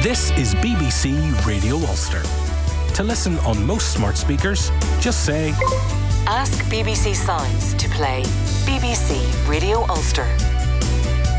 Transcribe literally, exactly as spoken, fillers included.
This is B B C Radio Ulster. To listen on most smart speakers, just say Ask B B C Signs to play B B C Radio Ulster.